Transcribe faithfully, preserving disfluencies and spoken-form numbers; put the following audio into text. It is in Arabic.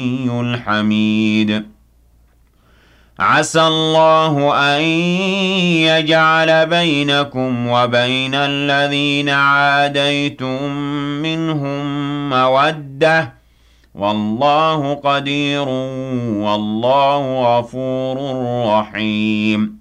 الحميد عسى الله أن يجعل بينكم وبين الذين عاديتم منهم مودة والله قدير والله غفور رحيم